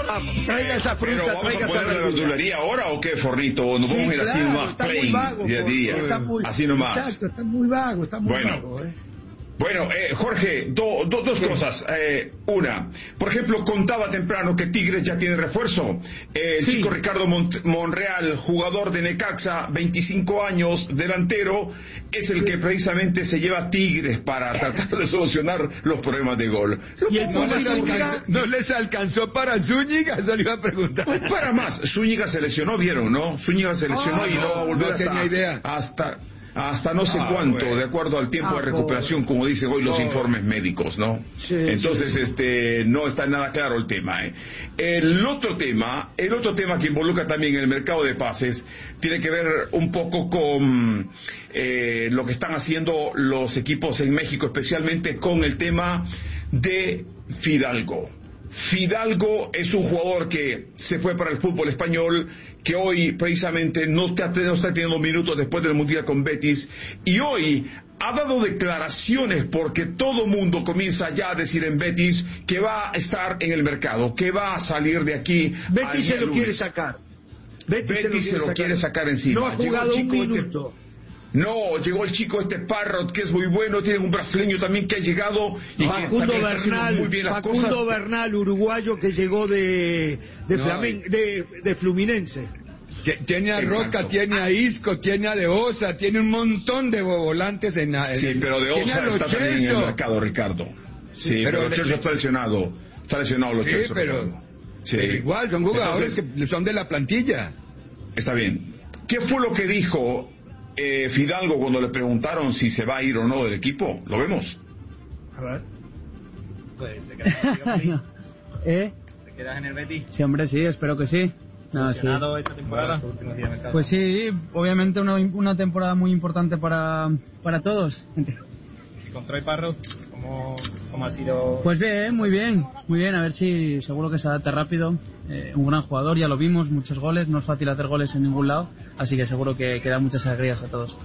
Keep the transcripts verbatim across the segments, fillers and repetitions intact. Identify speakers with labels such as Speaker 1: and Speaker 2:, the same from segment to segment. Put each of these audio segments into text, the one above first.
Speaker 1: Vamos, traiga esa fruta,
Speaker 2: pero vamos
Speaker 1: traiga
Speaker 2: a poner
Speaker 1: esa
Speaker 2: la verdulería ahora o qué, Fornito, o nos
Speaker 1: sí,
Speaker 2: vamos a ir
Speaker 1: claro,
Speaker 2: así nomás
Speaker 1: está
Speaker 2: plain
Speaker 1: muy vago,
Speaker 2: día a día,
Speaker 1: está muy,
Speaker 2: así nomás.
Speaker 1: Exacto, está muy vago, está muy
Speaker 2: bueno.
Speaker 1: vago, eh.
Speaker 2: Bueno, eh, Jorge, do, do, dos sí. cosas. Eh, una, por ejemplo, contaba temprano que Tigres ya tiene refuerzo. Eh, el sí. chico Ricardo Mont Monreal, jugador de Necaxa, veinticinco años, delantero, es el sí. que precisamente se lleva a Tigres para tratar de solucionar los problemas de gol.
Speaker 3: ¿Y el no, les alcanzó, ¿No les alcanzó para Zúñiga? Eso le iba a preguntar.
Speaker 2: Pues para más. Zúñiga se lesionó, ¿vieron, no? Zúñiga se lesionó ah, y no, no va a volver
Speaker 3: no
Speaker 2: hasta,
Speaker 3: tenía idea.
Speaker 2: hasta... hasta no sé
Speaker 3: ah,
Speaker 2: cuánto,
Speaker 3: bueno.
Speaker 2: de acuerdo al tiempo ah, de recuperación, como dicen hoy los oh. informes médicos, ¿no? Sí, Entonces, sí. este, no está nada claro el tema. ¿eh? El otro tema, el otro tema que involucra también el mercado de pases, tiene que ver un poco con eh, lo que están haciendo los equipos en México, especialmente con el tema de Fidalgo. Fidalgo es un jugador que se fue para el fútbol español, que hoy precisamente no está, no está teniendo minutos después del Mundial con Betis, y hoy ha dado declaraciones porque todo mundo comienza ya a decir en Betis que va a estar en el mercado, que va a salir de aquí.
Speaker 1: Betis se lo quiere sacar.
Speaker 2: Betis, Betis se lo, quiere, se lo sacar. quiere sacar encima.
Speaker 1: No ha jugado un minuto.
Speaker 2: Este... No, llegó el chico este Parrot, que es muy bueno, tiene un brasileño también que ha llegado y
Speaker 1: Facundo
Speaker 2: que
Speaker 1: Bernal,
Speaker 2: muy bien las
Speaker 1: Facundo
Speaker 2: cosas.
Speaker 1: Bernal, uruguayo que llegó de de, no, Flamen, de, de Fluminense.
Speaker 3: Tiene a Roca, Exacto. tiene a Isco, tiene a De Osa, tiene un montón de volantes en, en
Speaker 2: Sí, pero De Osa está también en el mercado, Ricardo. Sí, sí pero, pero Lo Celso está lesionado. Está lesionado Lo
Speaker 3: sí,
Speaker 2: Celso,
Speaker 3: pero, sí, pero igual son jugadores Entonces, que son de la plantilla.
Speaker 2: Está bien. ¿Qué fue lo que dijo Eh, Fidalgo cuando le preguntaron si se va a ir o no del equipo? ¿Lo vemos?
Speaker 1: A ver.
Speaker 4: Pues te quedas
Speaker 5: no. ¿Eh?
Speaker 4: ¿Te quedas en el Betis?
Speaker 5: Sí, hombre, sí, espero que sí. No, sí.
Speaker 4: esta temporada?
Speaker 5: Pues sí, obviamente una, una temporada muy importante para, para todos.
Speaker 4: ¿Y con Troy Parrot? ¿Cómo, ¿Cómo ha sido?
Speaker 5: Pues bien, muy bien, muy bien, a ver si seguro que se adapta rápido. Eh, un gran jugador, ya lo vimos, muchos goles, no es fácil hacer goles en ningún lado, así que seguro que, que da muchas alegrías a todos.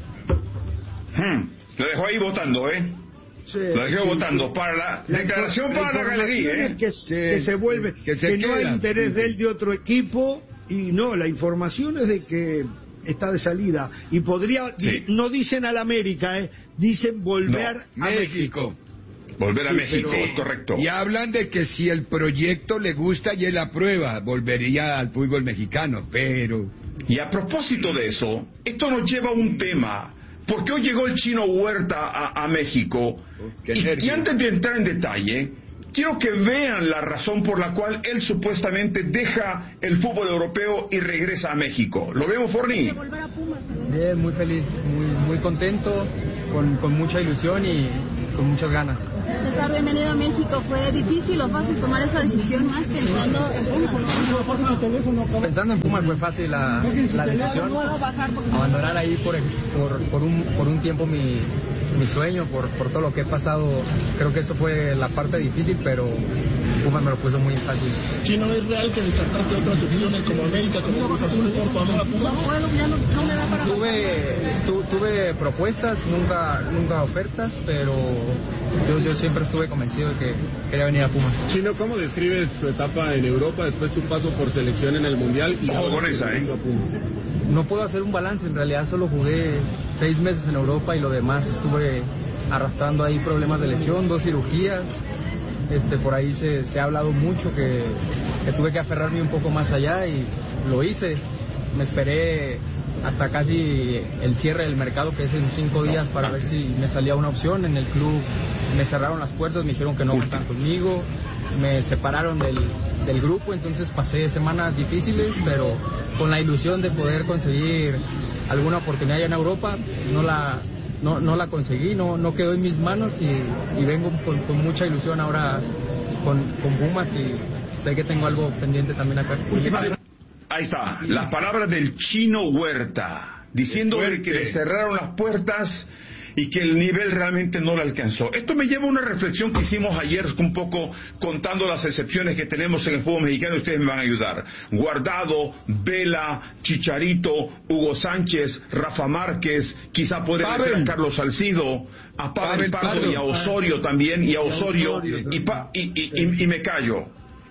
Speaker 2: Hmm, lo dejó ahí votando, ¿eh? Sí, lo dejó sí, votando sí. para la, la declaración la para la galería, ¿eh?
Speaker 1: Que, sí, que se vuelve, que, se que no hay interés de él de otro equipo, y no, la información es de que está de salida, y podría, sí. no dicen al América, ¿eh? Dicen volver
Speaker 2: no,
Speaker 1: a
Speaker 3: México.
Speaker 1: México.
Speaker 2: Volver a sí, México,
Speaker 3: pero,
Speaker 2: es correcto.
Speaker 3: Y hablan de que si el proyecto le gusta y él aprueba, volvería al fútbol mexicano, pero...
Speaker 2: Y a propósito de eso, esto nos lleva a un tema, porque hoy llegó el Chino Huerta a, a México,
Speaker 3: oh,
Speaker 2: y, y antes de entrar en detalle, quiero que vean la razón por la cual él supuestamente deja el fútbol europeo y regresa a México. ¿Lo vemos, Forni?
Speaker 5: Bien, muy feliz, muy, muy contento, con, con mucha ilusión y con muchas ganas.
Speaker 6: César, bienvenido a México. ¿Fue difícil o fácil tomar esa decisión más pensando en Pumas?
Speaker 5: Pensando en Pumas fue fácil la, la decisión. Abandonar ahí por, por, por, un, por un tiempo mi, mi sueño, por, por todo lo que he pasado. Creo que eso fue la parte difícil, pero Pumas me lo puso muy fácil.
Speaker 7: Chino, ¿es real que descartaste otras opciones como América, como Cruz Azul, por tu amor a Pumas?
Speaker 5: Tuve, tu, tuve propuestas, nunca, nunca ofertas, pero yo, yo siempre estuve convencido de que quería venir a Pumas.
Speaker 7: Chino, ¿cómo describes tu etapa en Europa, después tu paso por selección en el Mundial y
Speaker 2: ahora con esa, eh?
Speaker 7: a Pumas?
Speaker 5: No puedo hacer un balance, en realidad solo jugué seis meses en Europa y lo demás estuve arrastrando ahí problemas de lesión, dos cirugías. Este, por ahí se, se ha hablado mucho que, que tuve que aferrarme un poco más allá y lo hice. Me esperé hasta casi el cierre del mercado, que es en cinco días, para ver si me salía una opción. En el club me cerraron las puertas, me dijeron que no contaban conmigo, me separaron del, del grupo, entonces pasé semanas difíciles, pero con la ilusión de poder conseguir alguna oportunidad en Europa. No la no, no la conseguí, no, no quedó en mis manos y, y vengo con, con mucha ilusión ahora con, con Pumas y sé que tengo algo pendiente también acá.
Speaker 2: Ahí está, las palabras del Chino Huerta, diciéndole que le cerraron las puertas y que el nivel realmente no le alcanzó. Esto me lleva a una reflexión que hicimos ayer, un poco contando las excepciones que tenemos en el fútbol mexicano, y ustedes me van a ayudar. Guardado, Vela, Chicharito, Hugo Sánchez, Rafa Márquez, quizá podría meter a Carlos Salcido, a Pavel Pardo y a Osorio también, y a Osorio, y, pa, y, y, y, y me callo.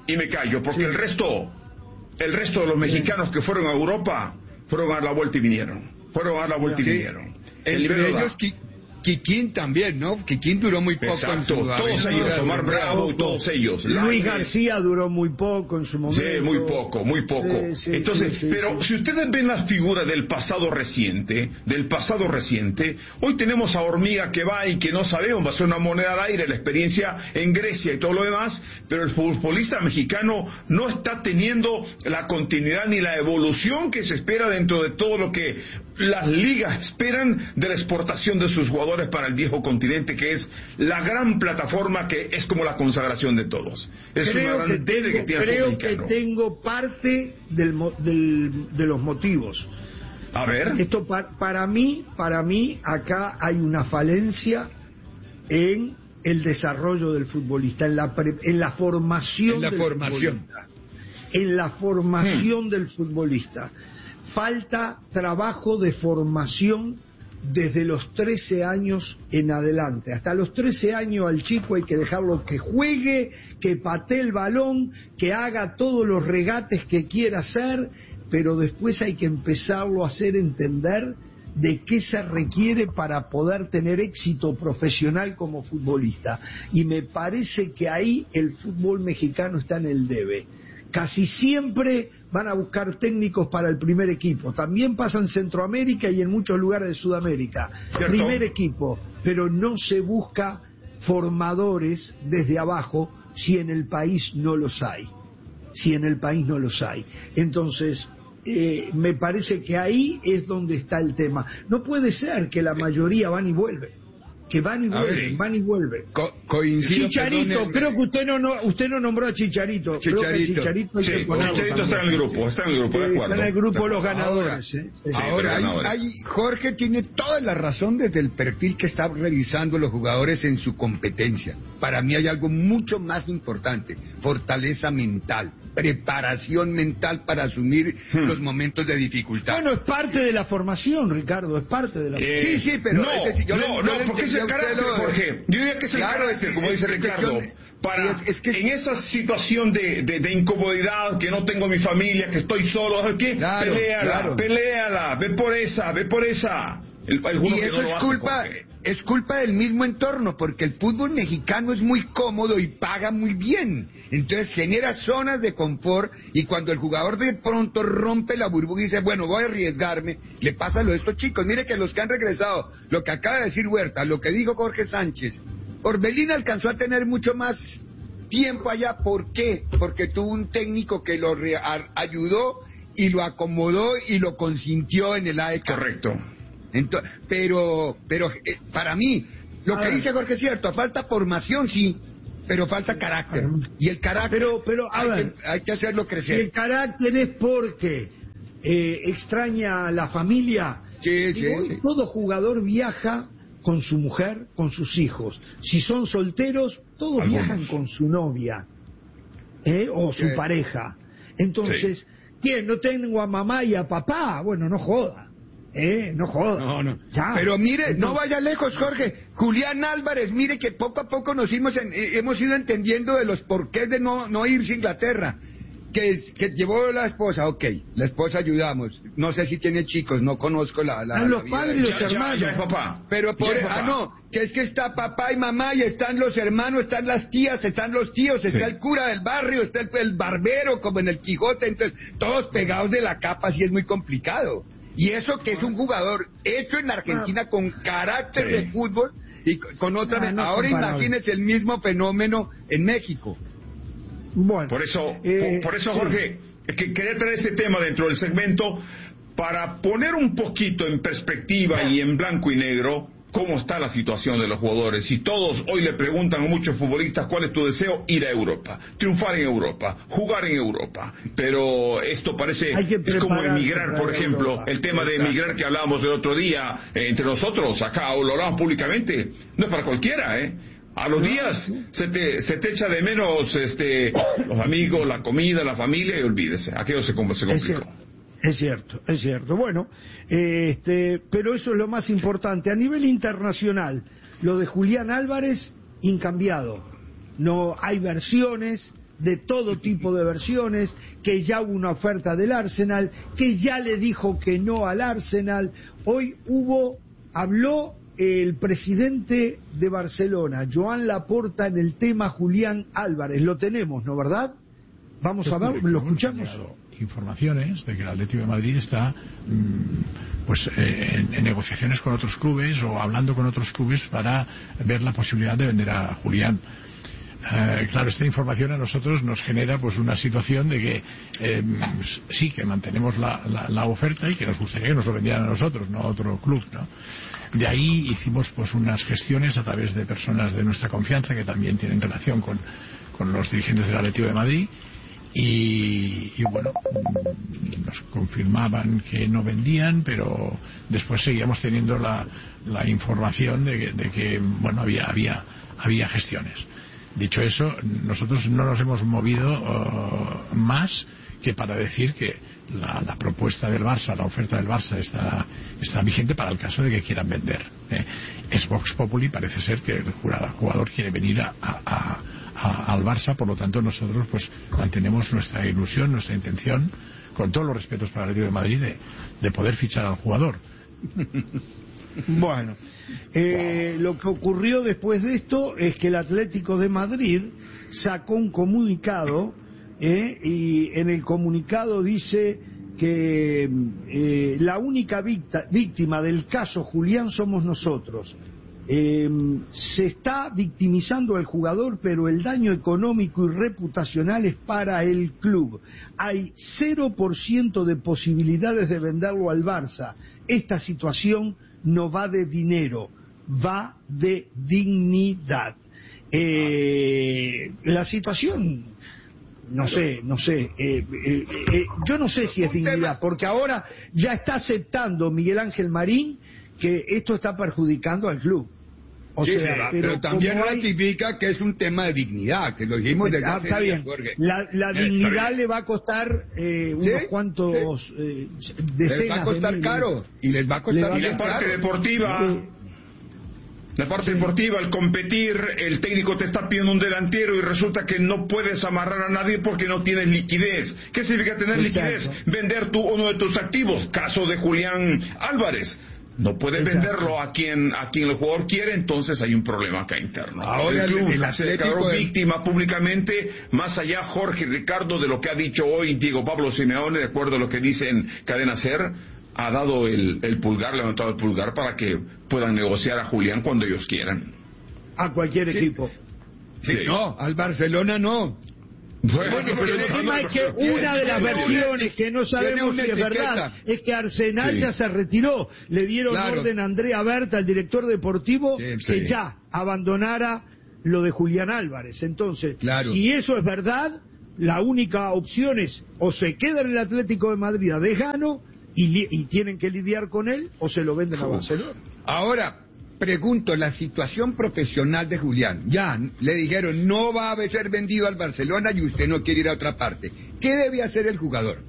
Speaker 2: y me callo, porque
Speaker 1: sí.
Speaker 2: el resto, el resto de los mexicanos que fueron a Europa, fueron a dar la vuelta y vinieron. Fueron a dar la vuelta sí. y vinieron.
Speaker 3: El Entre ellos, Kikín también, ¿no? Kikín duró muy poco.
Speaker 2: Exacto, en su todos ellos, Omar Bravo y todos ellos.
Speaker 1: Luis García duró muy poco en su momento.
Speaker 2: Sí, muy poco, muy poco. Sí, sí, Entonces, sí, sí, pero sí. si ustedes ven las figuras del pasado reciente, del pasado reciente, hoy tenemos a Hormiga que va y que no sabemos, va a ser una moneda al aire, la experiencia en Grecia y todo lo demás, pero el futbolista mexicano no está teniendo la continuidad ni la evolución que se espera dentro de todo lo que las ligas esperan de la exportación de sus jugadores para el viejo continente, que es la gran plataforma que es como la consagración de todos. Es
Speaker 1: creo
Speaker 2: una gran
Speaker 1: que tengo,
Speaker 2: que tiene
Speaker 1: creo que tengo parte del, del, de los motivos.
Speaker 2: A ver.
Speaker 1: Esto para, para mí, para mí acá hay una falencia en el desarrollo del futbolista, en la pre, en la formación
Speaker 3: en la
Speaker 1: del
Speaker 3: formación.
Speaker 1: futbolista, en la formación
Speaker 2: hmm.
Speaker 1: del futbolista. Falta trabajo de formación desde los trece años en adelante. Hasta los trece años al chico hay que dejarlo que juegue, que patee el balón, que haga todos los regates que quiera hacer, pero después hay que empezarlo a hacer entender de qué se requiere para poder tener éxito profesional como futbolista. Y me parece que ahí el fútbol mexicano está en el debe. Casi siempre van a buscar técnicos para el primer equipo. También pasa en Centroamérica y en muchos lugares de Sudamérica.
Speaker 2: ¿Cierto?
Speaker 1: Primer equipo, pero no se busca formadores desde abajo si en el país no los hay. Si en el país no los hay. Entonces, eh, me parece que ahí es donde está el tema. No puede ser que la mayoría van y vuelven. Que van y vuelven, ver, sí. van y vuelven.
Speaker 3: Co coincido,
Speaker 1: Chicharito,
Speaker 3: perdón,
Speaker 1: creo que usted no, no usted no nombró a Chicharito.
Speaker 3: Chicharito,
Speaker 1: creo que Chicharito,
Speaker 2: sí, Chicharito está en el grupo, está en el grupo, de acuerdo.
Speaker 1: Está en el grupo los ganadores.
Speaker 3: Ahora,
Speaker 1: ¿eh?
Speaker 3: sí, ahora hay, hay, Jorge tiene toda la razón desde el perfil que está revisando los jugadores en su competencia. Para mí hay algo mucho más importante, fortaleza mental, preparación mental para asumir hmm. los momentos de dificultad.
Speaker 1: Bueno, es parte de la formación, Ricardo, es parte de la formación.
Speaker 2: Eh, sí, sí, pero... No, es decir, yo no, no, no porque es el carácter, lo... Jorge. Yo diría que es el claro, carácter, como dice Ricardo. Para, sí, es, es que... en esa situación de, de, de incomodidad, que no tengo mi familia, que estoy solo, ¿sabes qué? Claro, peléala, claro. peléala, ve por esa, ve por esa. El, el
Speaker 3: y eso no es culpa, porque... es culpa del mismo entorno, porque el fútbol mexicano es muy cómodo y paga muy bien. Entonces genera zonas de confort, y cuando el jugador de pronto rompe la burbuja y dice, bueno, voy a arriesgarme, le pasa lo de estos chicos. Mire que los que han regresado, lo que acaba de decir Huerta, lo que dijo Jorge Sánchez, Orbelín alcanzó a tener mucho más tiempo allá. ¿Por qué? Porque tuvo un técnico que lo re ayudó y lo acomodó y lo consintió en el A E C A.
Speaker 2: Correcto.
Speaker 3: Entonces, pero pero eh, para mí, lo a que ver. dice Jorge es cierto, falta formación, sí, pero falta carácter. Y el carácter
Speaker 1: pero, pero, a
Speaker 3: hay,
Speaker 1: ver,
Speaker 3: que, hay que hacerlo crecer.
Speaker 1: Y el carácter es porque eh, extraña a la familia.
Speaker 3: Sí, sí,
Speaker 1: Digo,
Speaker 3: sí.
Speaker 1: Todo jugador viaja con su mujer, con sus hijos. Si son solteros, todos Algunos. viajan con su novia, ¿eh? o su sí. pareja. Entonces, sí. ¿quién? No tengo a mamá y a papá. Bueno, no joda. Eh, no jodas.
Speaker 3: No, no. Ya. Pero mire, Entonces... no vaya lejos, Jorge. Julián Álvarez, mire que poco a poco nos hemos, en, eh, hemos ido entendiendo de los porqués de no, no irse a Inglaterra. Que, que llevó la esposa, ok, la esposa ayudamos. No sé si tiene chicos, no conozco la... la
Speaker 1: están los
Speaker 3: la
Speaker 1: padres y los
Speaker 2: ya,
Speaker 1: hermanos.
Speaker 2: Ya, ya, papá.
Speaker 3: Pero por
Speaker 2: ya,
Speaker 3: ah, no, que es que está papá y mamá y están los hermanos, están las tías, están los tíos, está sí. el cura del barrio, está el, el barbero, como en el Quijote, entonces todos pegados de la capa, así es muy complicado. Y eso que es un jugador hecho en Argentina con carácter sí. de fútbol y con otra... Ah, no ahora imagínese el mismo fenómeno en México.
Speaker 2: Bueno, por eso, eh, por, por eso Jorge, sí. que quería traer ese tema dentro del segmento para poner un poquito en perspectiva y en blanco y negro cómo está la situación de los jugadores. Y todos hoy le preguntan a muchos futbolistas cuál es tu deseo: ir a Europa, triunfar en Europa, jugar en Europa. Pero esto parece es como emigrar, por ejemplo, Europa. El tema de emigrar que hablábamos el otro día eh, entre nosotros, acá o lo hablamos públicamente, no es para cualquiera, ¿eh? A los días se te, se te echa de menos este, los amigos, la comida, la familia, y olvídese, aquello se, se complicó.
Speaker 1: Es cierto, es cierto, es cierto. Bueno, eh, este, pero eso es lo más importante. A nivel internacional, lo de Julián Álvarez, incambiado. No hay versiones, de todo tipo de versiones, que ya hubo una oferta del Arsenal, que ya le dijo que no al Arsenal. Hoy hubo, habló el presidente de Barcelona, Joan Laporta, en el tema Julián Álvarez. Lo tenemos, ¿no, verdad? Vamos a ver, lo escuchamos.
Speaker 8: Informaciones de que el Atlético de Madrid está pues eh, en, en negociaciones con otros clubes o hablando con otros clubes para ver la posibilidad de vender a Julián. Eh, claro, esta información a nosotros nos genera pues una situación de que eh, sí, que mantenemos la, la, la oferta y que nos gustaría que nos lo vendieran a nosotros, no a otro club, ¿no? De ahí hicimos pues unas gestiones a través de personas de nuestra confianza que también tienen relación con, con los dirigentes del Atlético de Madrid. Y, y bueno, nos confirmaban que no vendían, pero después seguíamos teniendo la, la información de que, de que bueno, había, había, había gestiones. Dicho eso, nosotros no nos hemos movido uh, más que para decir que la, la propuesta del Barça, la oferta del Barça está, está vigente para el caso de que quieran vender. ¿eh? Es Vox Populi, parece ser que el jugador quiere venir a, a, a A, al Barça, por lo tanto nosotros pues mantenemos nuestra ilusión, nuestra intención, con todos los respetos para el Atlético de Madrid, de, de poder fichar al jugador.
Speaker 1: Bueno, eh, lo que ocurrió después de esto es que el Atlético de Madrid sacó un comunicado eh, y en el comunicado dice que eh, la única víctima del caso Julián somos nosotros. Eh, se está victimizando al jugador, pero el daño económico y reputacional es para el club. Hay cero por ciento de posibilidades de venderlo al Barça. Esta situación no va de dinero, va de dignidad. Eh, la situación, no sé, no sé, eh, eh, eh, yo no sé si es dignidad, porque ahora ya está aceptando Miguel Ángel Marín que esto está perjudicando al club. O
Speaker 3: sí,
Speaker 1: sea,
Speaker 3: pero, pero también
Speaker 1: hay...
Speaker 3: ratifica que es un tema de dignidad, que lo dijimos desde
Speaker 1: ah,
Speaker 3: hace
Speaker 1: está
Speaker 3: días,
Speaker 1: bien.
Speaker 3: Jorge.
Speaker 1: La, la
Speaker 3: Eh,
Speaker 1: dignidad le va a costar eh, unos
Speaker 3: ¿Sí?
Speaker 1: cuantos
Speaker 3: sí.
Speaker 1: eh, decenas
Speaker 3: les va a costar
Speaker 1: de
Speaker 3: caro y les va a costar
Speaker 2: y la parte
Speaker 3: caro.
Speaker 2: deportiva
Speaker 1: Eh,
Speaker 2: la parte deportiva, el competir, el técnico te está pidiendo un delantero y resulta que no puedes amarrar a nadie porque no tienes liquidez. ¿Qué significa tener
Speaker 1: Exacto.
Speaker 2: liquidez? Vender tú uno de tus activos, caso de Julián Álvarez. No puedes
Speaker 1: Exacto.
Speaker 2: venderlo a quien a quien el jugador quiere, entonces hay un problema acá interno.
Speaker 3: Ahora
Speaker 2: el club
Speaker 3: el, el
Speaker 2: se declaró
Speaker 3: de...
Speaker 2: víctima públicamente, más allá, Jorge y Ricardo, de lo que ha dicho hoy Diego Pablo Simeone, de acuerdo a lo que dice en Cadena Ser, ha dado el, el pulgar, levantado el pulgar para que puedan negociar a Julián cuando ellos quieran.
Speaker 1: A cualquier
Speaker 3: Sí.
Speaker 1: equipo.
Speaker 3: Sí, no, al Barcelona no.
Speaker 2: Bueno,
Speaker 1: Bueno,
Speaker 2: pero
Speaker 1: el tema es que una de las versiones que no sabemos si es verdad es que Arsenal
Speaker 2: Sí.
Speaker 1: ya se retiró. Le dieron
Speaker 3: Claro.
Speaker 1: orden a Andrea Berta, el director deportivo,
Speaker 3: Sí,
Speaker 1: que
Speaker 2: sí.
Speaker 1: ya abandonara lo de Julián Álvarez. Entonces,
Speaker 3: Claro.
Speaker 1: si eso es verdad, la única opción es o se queda en el Atlético de Madrid a desgano y, li- y tienen que lidiar con él, o se lo venden a Barcelona.
Speaker 3: Ahora, pregunto, la situación profesional de Julián. Ya, le dijeron, no va a ser vendido al Barcelona y usted no quiere ir a otra parte. ¿Qué debe hacer el jugador?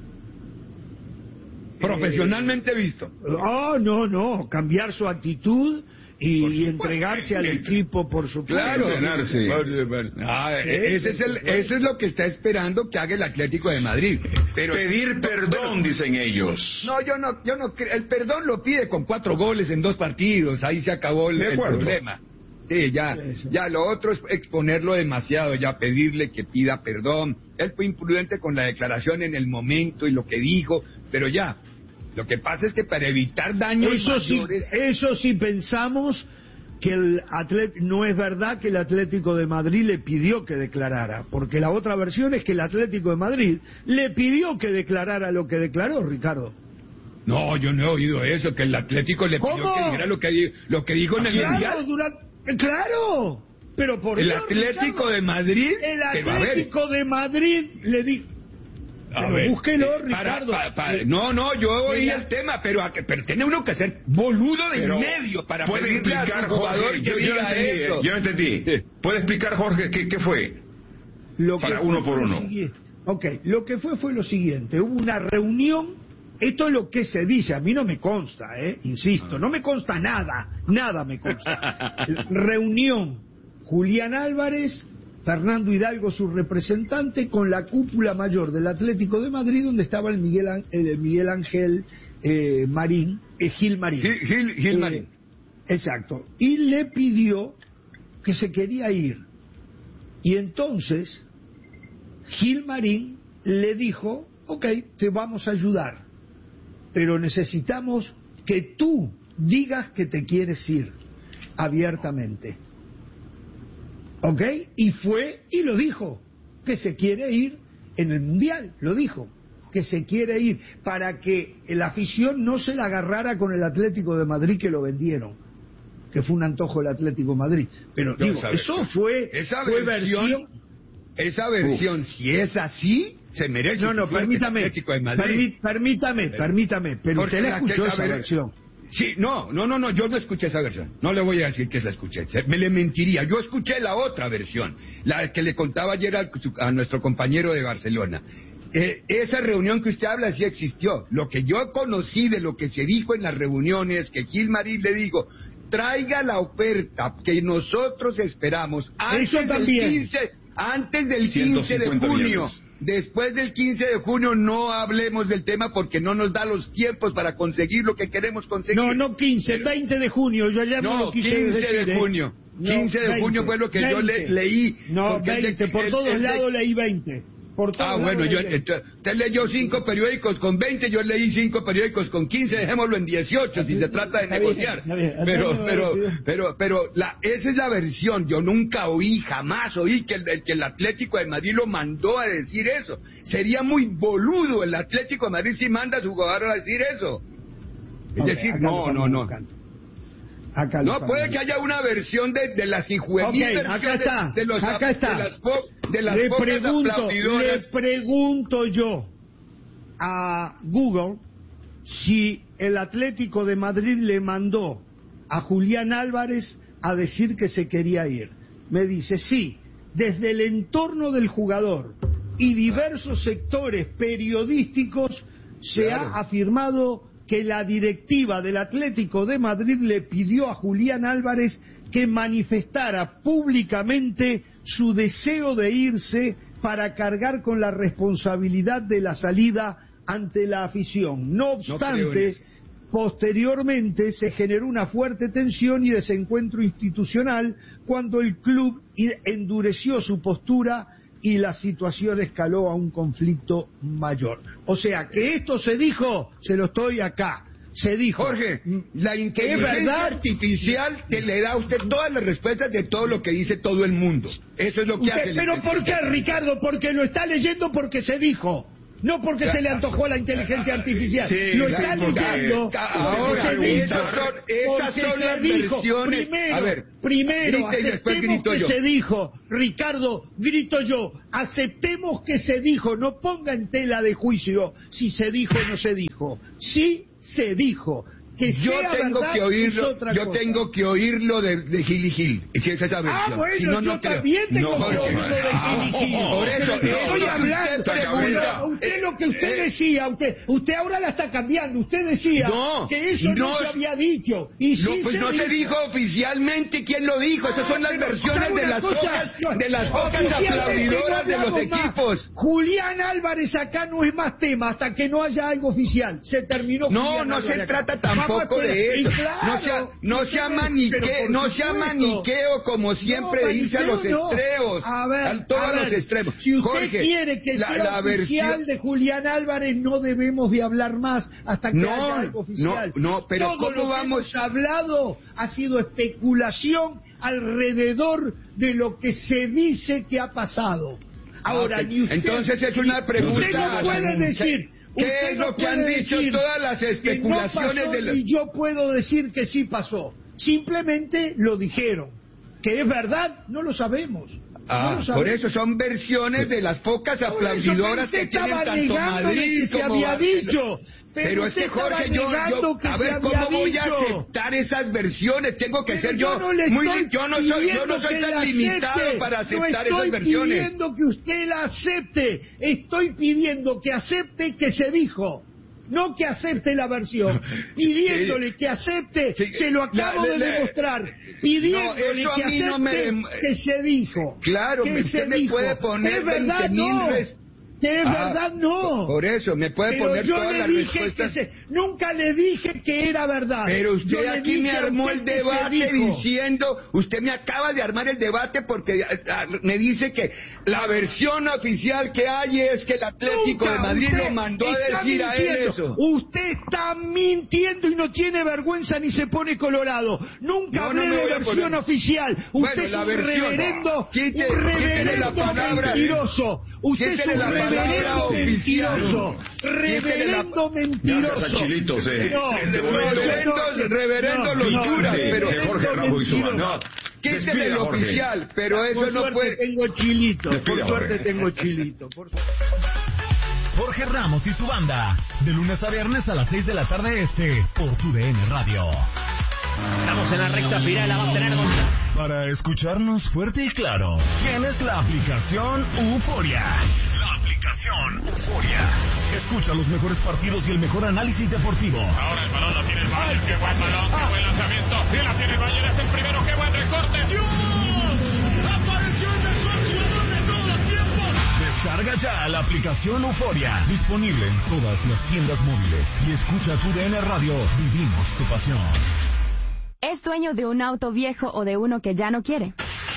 Speaker 3: Profesionalmente visto.
Speaker 1: Oh, no, no, cambiar su actitud y, y entregarse al equipo, por supuesto.
Speaker 3: Claro.
Speaker 2: Entrenarse.
Speaker 3: Ah, ese es el, eso es lo que está esperando que haga el Atlético de Madrid. Pero
Speaker 2: Pedir perdón, dicen ellos.
Speaker 3: no, yo no, yo no cre- el perdón lo pide con cuatro goles en dos partidos, ahí se acabó el,
Speaker 2: De
Speaker 3: el
Speaker 2: acuerdo.
Speaker 3: problema. Sí, ya,
Speaker 1: Sí, sí.
Speaker 3: ya lo otro es exponerlo demasiado, ya pedirle que pida perdón. Él fue imprudente con la declaración en el momento y lo que dijo, pero ya. Lo que pasa es que para evitar daños
Speaker 1: Eso sí,
Speaker 3: mayores...
Speaker 1: eso sí pensamos que el atlet no es verdad que el Atlético de Madrid le pidió que declarara, porque la otra versión es que el Atlético de Madrid le pidió que declarara lo que declaró, Ricardo.
Speaker 3: No, yo no he oído eso, que el Atlético le pidió
Speaker 1: ¿Cómo?
Speaker 3: que dijera lo que, di- lo que dijo en el
Speaker 1: Claro,
Speaker 3: Mundial.
Speaker 1: durante, claro, pero por
Speaker 3: El
Speaker 1: Dios,
Speaker 3: Atlético
Speaker 1: Ricardo,
Speaker 3: de Madrid...
Speaker 1: el
Speaker 3: pero a ver,
Speaker 1: Atlético de Madrid le dijo.
Speaker 3: a
Speaker 1: Pero
Speaker 3: ver,
Speaker 1: búsquelo,
Speaker 3: eh, para-
Speaker 1: Ricardo.
Speaker 3: pa- pa-
Speaker 1: Eh,
Speaker 3: no, no, yo oí
Speaker 1: mira.
Speaker 3: el tema, pero, a que- pero tiene uno que ser boludo de
Speaker 2: Pero
Speaker 3: en medio para
Speaker 2: puede
Speaker 3: pedirle a
Speaker 2: explicar,
Speaker 3: su jugador
Speaker 2: Jorge,
Speaker 3: que
Speaker 2: yo, yo
Speaker 3: diga
Speaker 2: no entendí, eh,
Speaker 3: eso.
Speaker 2: yo no entendí.
Speaker 3: Sí.
Speaker 2: ¿Puede explicar, Jorge, qué, qué fue?
Speaker 1: Lo que
Speaker 2: Para
Speaker 1: fue
Speaker 2: uno por
Speaker 1: fue lo
Speaker 2: uno.
Speaker 1: siguiente. Ok, lo que fue fue lo siguiente, hubo una reunión, esto es lo que se dice, a mí no me consta, eh, insisto, no me consta nada, nada me consta. Reunión, Julián Álvarez, Fernando Hidalgo, su representante, con la cúpula mayor del Atlético de Madrid, donde estaba el Miguel, el Miguel Ángel eh, Marín, eh, Gil Marín.
Speaker 3: Gil, Gil, Gil
Speaker 1: eh,
Speaker 3: Marín.
Speaker 1: Exacto. Y le pidió que se quería ir. Y entonces Gil Marín le dijo, ok, te vamos a ayudar, pero necesitamos que tú digas que te quieres ir abiertamente. ¿Ok? Y fue y lo dijo, que se quiere ir en el Mundial, lo dijo, que se quiere ir, para que la afición no se la agarrara con el Atlético de Madrid que lo vendieron, que fue un antojo del Atlético de Madrid. Pero
Speaker 3: no,
Speaker 1: digo, eso fue,
Speaker 3: esa
Speaker 1: fue
Speaker 3: versión,
Speaker 1: versión...
Speaker 3: Esa versión, uh. si es así, se merece.
Speaker 1: No, no, permítame, permí, permítame, pero, permítame, pero usted la escuchó esa ver... versión.
Speaker 3: Sí, no, no, no, no, yo no escuché esa versión. No le voy a decir que la escuché, me le mentiría. Yo escuché la otra versión, la que le contaba ayer a, a nuestro compañero de Barcelona. Eh, esa reunión que usted habla sí existió. Lo que yo conocí de lo que se dijo en las reuniones, que Gil Marín le dijo, traiga la oferta que nosotros esperamos antes
Speaker 1: Eso también.
Speaker 3: del quince, antes del quince de junio. Millones. Después del quince de junio no hablemos del tema porque no nos da los tiempos para conseguir lo que queremos conseguir.
Speaker 1: No, no quince, Pero... veinte de junio, yo ayer no, no lo quise
Speaker 3: quince
Speaker 1: decir,
Speaker 3: de junio.
Speaker 1: ¿eh?
Speaker 3: quince de junio fue lo que veinte. Yo le, leí.
Speaker 1: No, veinte, el, por el, todos el, lados el, leí veinte. Por
Speaker 3: ah, bueno, yo, usted leyó cinco periódicos con veinte, yo leí cinco periódicos con quince, dejémoslo en dieciocho si se trata de negociar. Pero, pero, pero, pero, la, esa es la versión. Yo nunca oí, jamás oí que el, que el Atlético de Madrid lo mandó a decir eso. Sería muy boludo el Atlético de Madrid si manda a su jugador a decir eso. Es okay, decir, no, no, no. Acá no, puede que haya una versión de, de las hijuemil
Speaker 1: okay, acá está,
Speaker 3: de, los,
Speaker 1: acá está.
Speaker 3: de las, de las
Speaker 1: le
Speaker 3: pocas
Speaker 1: pregunto,
Speaker 3: aplaudidoras.
Speaker 1: Le pregunto yo a Google si el Atlético de Madrid le mandó a Julián Álvarez a decir que se quería ir. Me dice, sí, desde el entorno del jugador y diversos sectores periodísticos se claro. ha afirmado que la directiva del Atlético de Madrid le pidió a Julián Álvarez que manifestara públicamente su deseo de irse para cargar con la responsabilidad de la salida ante la afición. No obstante, no posteriormente se generó una fuerte tensión y desencuentro institucional cuando el club endureció su postura y la situación escaló a un conflicto mayor. O sea, que esto se dijo, se lo estoy acá, se dijo.
Speaker 3: Jorge, la inteligencia artificial te le da a usted todas las respuestas de todo lo que dice todo el mundo. Eso es lo que
Speaker 1: usted,
Speaker 3: hace.
Speaker 1: Pero ¿por qué, Ricardo? Porque lo está leyendo porque se dijo. No porque se le antojó la inteligencia artificial. Sí, lo está leyendo.
Speaker 3: Ahora, esas son, esas son las versiones.
Speaker 1: Primero,
Speaker 3: a ver,
Speaker 1: primero aceptemos que yo. se dijo, Ricardo, grito yo, aceptemos que se dijo, no ponga en tela de juicio si se dijo o no se dijo. Sí se dijo. Que
Speaker 3: yo tengo verdad, que oírlo, yo cosa. tengo que oírlo de, de Gil y Gil, si es esa versión.
Speaker 1: Ah, bueno,
Speaker 3: si no,
Speaker 1: yo
Speaker 3: no
Speaker 1: también
Speaker 3: creo.
Speaker 1: tengo no, que oírlo de Gil y Gil.
Speaker 3: Por eso,
Speaker 1: estoy hablando.
Speaker 3: Usted, pregunta,
Speaker 1: usted lo que usted eh, decía, usted, usted ahora la está cambiando. Usted decía
Speaker 3: no,
Speaker 1: que eso no, no se había dicho. Y
Speaker 3: no,
Speaker 1: sí
Speaker 3: pues
Speaker 1: se
Speaker 3: no
Speaker 1: dijo.
Speaker 3: se dijo oficialmente quién lo dijo. Esas son las versiones de las pocas, de las pocas aplaudidoras de los equipos.
Speaker 1: Julián Álvarez acá no es más tema hasta que no haya algo oficial. Se terminó.
Speaker 3: No, no se trata tampoco de eso.
Speaker 1: Claro,
Speaker 3: no sea, no sea maniqueo, no sea maniqueo como siempre no, dice a los no. extremos,
Speaker 1: a ver,
Speaker 3: a todos
Speaker 1: a ver,
Speaker 3: los extremos.
Speaker 1: Si usted
Speaker 3: Jorge,
Speaker 1: quiere que
Speaker 3: la,
Speaker 1: sea
Speaker 3: la
Speaker 1: oficial
Speaker 3: versión...
Speaker 1: de Julián Álvarez, no debemos de hablar más hasta que
Speaker 3: no,
Speaker 1: haya algo oficial.
Speaker 3: No, no, pero
Speaker 1: Todo
Speaker 3: ¿cómo
Speaker 1: lo
Speaker 3: vamos?
Speaker 1: que hemos hablado ha sido especulación alrededor de lo que se dice que ha pasado. Ahora,
Speaker 3: okay.
Speaker 1: ni usted,
Speaker 3: entonces es una pregunta.
Speaker 1: Usted no puede decir.
Speaker 3: ¿Qué es
Speaker 1: no
Speaker 3: lo que han dicho todas las especulaciones
Speaker 1: no
Speaker 3: de la...
Speaker 1: Y yo puedo decir que sí pasó. Simplemente lo dijeron. ¿Que es verdad? No lo sabemos.
Speaker 3: Ah,
Speaker 1: no lo sabemos.
Speaker 3: Por eso son versiones de las pocas aplaudidoras que tienen tanto Madrid
Speaker 1: que se
Speaker 3: como
Speaker 1: había dicho.
Speaker 3: Pero, pero es que Jorge, yo, yo a ver cómo voy dicho. a aceptar esas versiones. Tengo que
Speaker 1: pero
Speaker 3: ser
Speaker 1: yo.
Speaker 3: yo
Speaker 1: No
Speaker 3: muy yo no soy yo no soy tan limitado acepte. para aceptar
Speaker 1: no
Speaker 3: esas versiones.
Speaker 1: Estoy pidiendo que usted la acepte. Estoy pidiendo que acepte que se dijo. no que acepte la versión, pidiéndole que acepte,
Speaker 3: sí,
Speaker 1: se lo acabo
Speaker 3: la,
Speaker 1: de
Speaker 3: la,
Speaker 1: demostrar, pidiéndole
Speaker 3: no,
Speaker 1: que acepte
Speaker 3: no me...
Speaker 1: que se dijo.
Speaker 3: Claro,
Speaker 1: que
Speaker 3: usted
Speaker 1: se
Speaker 3: me
Speaker 1: dijo.
Speaker 3: puede poner
Speaker 1: es verdad,
Speaker 3: veinte mil
Speaker 1: no.
Speaker 3: res...
Speaker 1: Que es
Speaker 3: ah,
Speaker 1: verdad, no.
Speaker 3: Por eso, me puede
Speaker 1: pero
Speaker 3: poner
Speaker 1: yo
Speaker 3: todas
Speaker 1: le
Speaker 3: las
Speaker 1: dije
Speaker 3: respuestas.
Speaker 1: que se, nunca le dije que era verdad.
Speaker 3: Pero usted
Speaker 1: yo
Speaker 3: aquí me armó el debate diciendo, usted me acaba de armar el debate porque me dice que la versión oficial que hay es que el Atlético nunca, de Madrid lo mandó a decir mintiendo. A él eso.
Speaker 1: Usted está mintiendo y no tiene vergüenza ni se pone colorado. Nunca no, hablé no de versión poner... oficial. Usted bueno, es un versión, reverendo,
Speaker 3: quite,
Speaker 1: un reverendo
Speaker 3: la palabra,
Speaker 1: mentiroso. Usted es un reverendo mentiroso. Reverendo mentiroso.
Speaker 2: Chilitos, eh.
Speaker 1: No,
Speaker 3: reverendos, reverendos los duras, pero
Speaker 2: Jorge Ramos y Suba. No.
Speaker 3: Quíteme el oficial, pero eso
Speaker 1: por
Speaker 3: no
Speaker 1: suerte
Speaker 3: puede.
Speaker 1: Tengo chilito,
Speaker 2: Despida,
Speaker 1: por suerte
Speaker 2: Jorge.
Speaker 1: tengo chilito. Por...
Speaker 9: Jorge Ramos y su banda, de lunes a viernes a las seis de la tarde este, por tu D N Radio.
Speaker 10: Estamos en la recta final, la va a tener Gonzalo.
Speaker 9: Para escucharnos fuerte y claro, tienes la aplicación Euforia. La aplicación Euforia. Escucha los mejores partidos y el mejor análisis deportivo.
Speaker 11: Ahora el balón lo tiene el Bayern, qué buen balón, qué buen lanzamiento. Y la tiene el Bayern, es el primero, qué buen recorte.
Speaker 12: ¡Dios! ¡Apareció el mejor jugador de todos los tiempos!
Speaker 9: Descarga ya la aplicación Euforia. Disponible en todas las tiendas móviles. Y escucha tu D N Radio. Vivimos tu pasión.
Speaker 13: ¿Es dueño de un auto viejo o de uno que ya no quiere?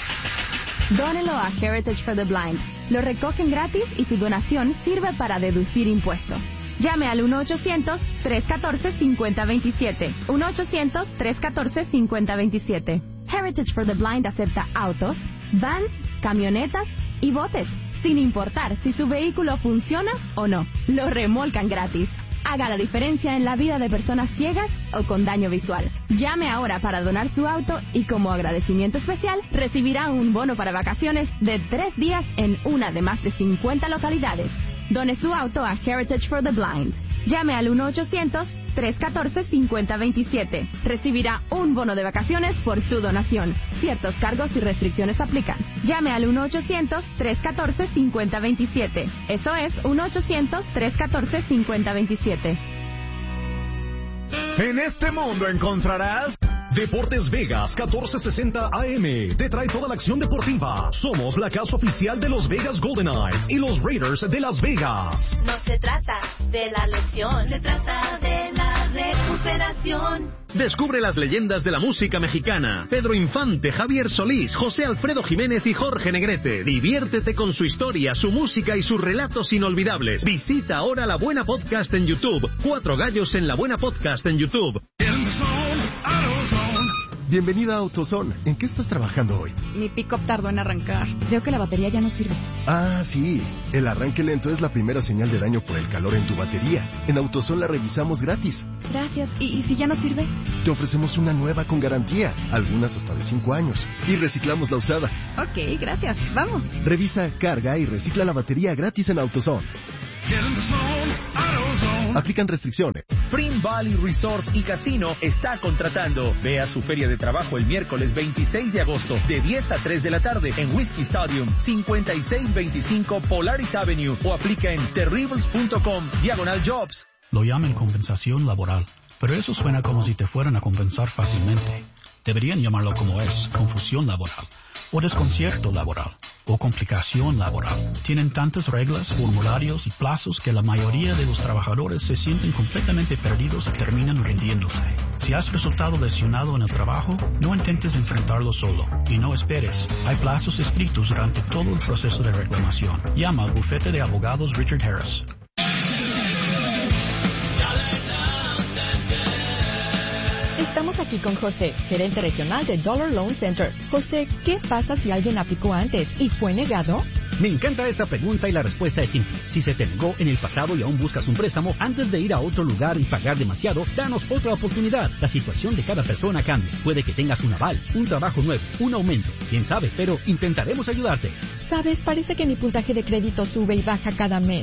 Speaker 13: Dónelo a Heritage for the Blind. Lo recogen gratis y su donación sirve para deducir impuestos. Llame al uno ochocientos, tres catorce, cincuenta veintisiete. uno ochocientos, tres catorce, cincuenta veintisiete. Heritage for the Blind acepta autos, vans, camionetas y botes, sin importar si su vehículo funciona o no. Lo remolcan gratis. Haga la diferencia en la vida de personas ciegas o con daño visual. Llame ahora para donar su auto y como agradecimiento especial recibirá un bono para vacaciones de tres días en una de más de cincuenta localidades. Done su auto a Heritage for the Blind. Llame al uno ochocientos, tres catorce, cincuenta veintisiete. Recibirá un bono de vacaciones por su donación. Ciertos cargos y restricciones aplican. Llame al uno ochocientos, tres catorce, cincuenta veintisiete. Eso es uno ochocientos, tres catorce, cincuenta veintisiete.
Speaker 9: En este mundo encontrarás Deportes Vegas catorce sesenta A M. Te trae toda la acción deportiva. Somos la casa oficial de los Vegas Golden Knights y los Raiders de Las Vegas.
Speaker 14: No se trata de la lesión, se trata de la recuperación.
Speaker 15: Descubre las leyendas de la música mexicana. Pedro Infante, Javier Solís, José Alfredo Jiménez y Jorge Negrete. Diviértete con su historia, su música y sus relatos inolvidables. Visita ahora La Buena Podcast en YouTube. Cuatro gallos en La Buena Podcast en YouTube.
Speaker 16: Bienvenida a AutoZone. ¿En qué estás trabajando hoy?
Speaker 17: Mi pick-up tardó en arrancar. Creo que la batería ya no sirve.
Speaker 16: Ah, sí. El arranque lento es la primera señal de daño por el calor en tu batería. En AutoZone la revisamos gratis.
Speaker 17: Gracias. ¿Y, y si ya no sirve?
Speaker 16: Te ofrecemos una nueva con garantía, algunas hasta de cinco años. Y reciclamos la usada.
Speaker 17: Ok, gracias. Vamos.
Speaker 16: Revisa, carga y recicla la batería gratis en AutoZone. Aplican restricciones.
Speaker 18: Spring Valley Resorts y Casino está contratando. Ve a su feria de trabajo el miércoles veintiséis de agosto de diez a tres de la tarde en Whiskey Stadium, cincuenta y seis veinticinco Polaris Avenue o aplica en terribles punto com diagonal jobs.
Speaker 19: Lo llaman compensación laboral, pero eso suena como si te fueran a compensar fácilmente. Deberían llamarlo como es, confusión laboral, o desconcierto laboral, o complicación laboral. Tienen tantas reglas, formularios y plazos que la mayoría de los trabajadores se sienten completamente perdidos y terminan rindiéndose. Si has resultado lesionado en el trabajo, no intentes enfrentarlo solo, y no esperes. Hay plazos estrictos durante todo el proceso de reclamación. Llama al bufete de abogados Richard Harris.
Speaker 17: Estamos aquí con José, gerente regional de Dollar Loan Center. José, ¿qué pasa si alguien aplicó antes y fue negado?
Speaker 20: Me encanta esta pregunta y la respuesta es simple. Si se te negó en el pasado y aún buscas un préstamo, antes de ir a otro lugar y pagar demasiado, danos otra oportunidad. La situación de cada persona cambia. Puede que tengas un aval, un trabajo nuevo, un aumento. Quién sabe, pero intentaremos ayudarte.
Speaker 17: Sabes, parece que mi puntaje de crédito sube y baja cada mes.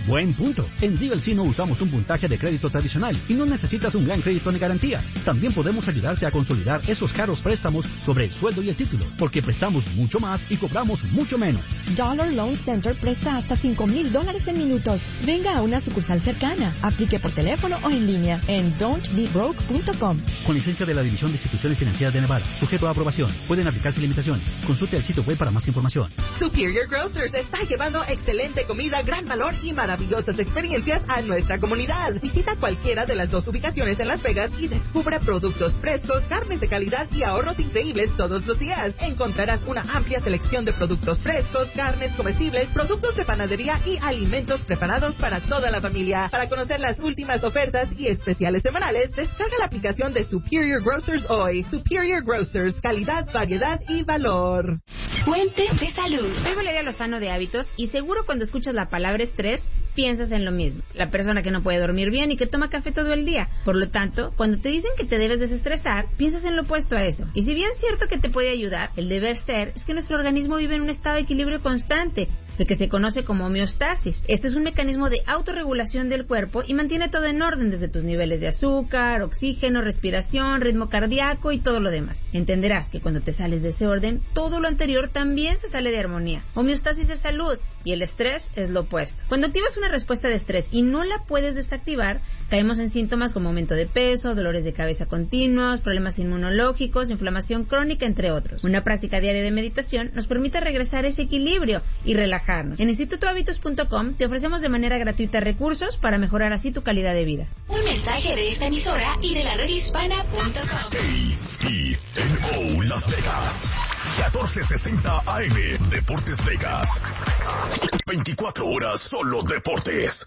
Speaker 20: Buen punto. En D L C no usamos un puntaje de crédito tradicional y no necesitas un gran crédito ni garantías. También podemos ayudarte a consolidar esos caros préstamos sobre el sueldo y el título, porque prestamos mucho más y cobramos mucho menos.
Speaker 17: Dollar Loan Center presta hasta cinco mil dólares en minutos. Venga a una sucursal cercana. Aplique por teléfono o en línea en don't be broke punto com.
Speaker 20: Con licencia de la División de Instituciones Financieras de Nevada. Sujeto a aprobación. Pueden aplicarse limitaciones. Consulte el sitio web para más información.
Speaker 21: Superior Grocers está llevando excelente comida, gran valor y maravillosas experiencias a nuestra comunidad. Visita cualquiera de las dos ubicaciones en Las Vegas y descubre productos frescos, carnes de calidad y ahorros increíbles todos los días. Encontrarás una amplia selección de productos frescos, carnes comestibles, productos de panadería y alimentos preparados para toda la familia. Para conocer las últimas ofertas y especiales semanales, descarga la aplicación de Superior Grocers hoy. Superior Grocers, calidad, variedad y valor.
Speaker 22: Fuente de salud. Soy Valeria Lozano de Hábitos y seguro cuando escuchas la palabra estrés piensas en lo mismo. La persona que no puede dormir bien y que toma café todo el día. Por lo tanto, cuando te dicen que te debes desestresar, piensas en lo opuesto a eso. Y si bien es cierto que te puede ayudar, el deber ser es que nuestro organismo vive en un estado de equilibrio constante, el que se conoce como homeostasis. Este es un mecanismo de autorregulación del cuerpo y mantiene todo en orden desde tus niveles de azúcar, oxígeno, respiración, ritmo cardíaco y todo lo demás. Entenderás que cuando te sales de ese orden, todo lo anterior también se sale de armonía. Homeostasis es salud y el estrés es lo opuesto. Cuando activas una respuesta de estrés y no la puedes desactivar, caemos en síntomas como aumento de peso, dolores de cabeza continuos, problemas inmunológicos, inflamación crónica, entre otros. Una práctica diaria de meditación nos permite regresar a ese equilibrio y relajarnos. En instituto hábitos punto com te ofrecemos de manera gratuita recursos para mejorar así tu calidad de vida. Un mensaje de esta emisora y de la red hispana punto com.
Speaker 9: A I N O Las Vegas. catorce sesenta A M. Deportes Vegas. veinticuatro horas solo deportes.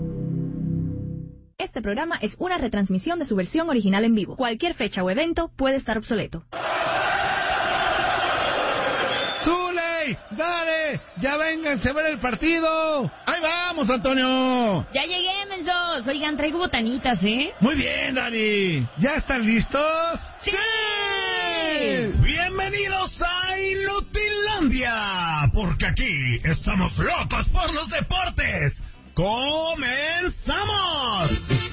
Speaker 13: Este programa es una retransmisión de su versión original en vivo. Cualquier fecha o evento puede estar obsoleto.
Speaker 1: ¡Zuley! ¡Dale! ¡Ya vénganse a ver el partido! ¡Ahí vamos, Antonio!
Speaker 22: Ya llegué, mensos. Oigan, traigo botanitas, ¿eh?
Speaker 1: Muy bien, Dani. ¿Ya están listos?
Speaker 22: ¡Sí!
Speaker 9: Bienvenidos a Inutilandia, porque aquí estamos locos por los deportes. ¡Comenzamos!